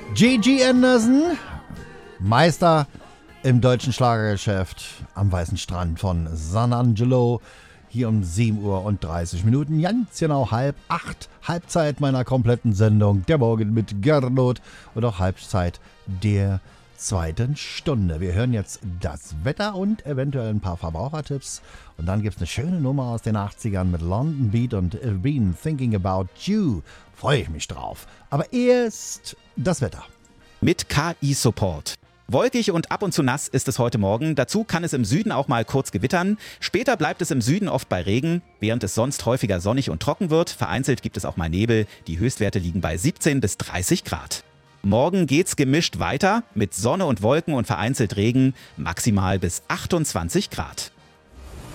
Gigi Anderson, Meister im deutschen Schlagergeschäft am Weißen Strand von San Angelo. Hier um 7:30 Uhr, ganz genau 7:30, Halbzeit meiner kompletten Sendung, der Morgen mit Gernot und auch Halbzeit der zweiten Stunde. Wir hören jetzt das Wetter und eventuell ein paar Verbrauchertipps. Und dann gibt es eine schöne Nummer aus den 80ern mit London Beat und I've Been Thinking About You. Freue ich mich drauf. Aber erst das Wetter. Mit KI-Support. Wolkig und ab und zu nass ist es heute Morgen. Dazu kann es im Süden auch mal kurz gewittern. Später bleibt es im Süden oft bei Regen, während es sonst häufiger sonnig und trocken wird. Vereinzelt gibt es auch mal Nebel. Die Höchstwerte liegen bei 17 bis 30 Grad. Morgen geht's gemischt weiter mit Sonne und Wolken und vereinzelt Regen, maximal bis 28 Grad.